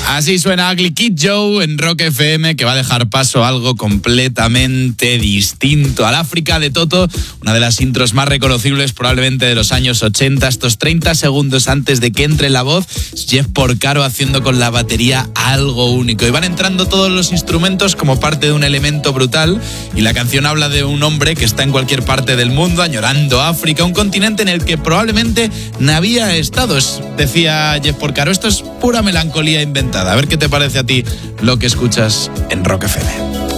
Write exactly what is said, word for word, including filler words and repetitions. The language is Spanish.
Así suena Ugly Kid Joe en Rock F M, que va a dejar paso a algo completamente distinto. Al África de Toto, una de las intros más reconocibles probablemente de los años ochenta. Estos treinta segundos antes de que entre la voz, Jeff Porcaro haciendo con la batería algo único. Y van entrando todos los instrumentos como parte de un elemento brutal. Y la canción habla de un hombre que está en cualquier parte del mundo, añorando África, un continente en el que probablemente no había estado. Decía Jeff Porcaro, esto es pura melancolía inventada. A ver qué te parece a ti lo que escuchas en Rock F M.